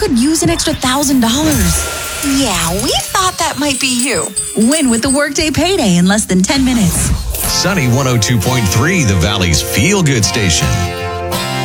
could use an extra $1,000. Yeah, we thought that might be you. Win with the Workday Payday in less than 10 minutes. Sunny 102.3, the Valley's feel-good station.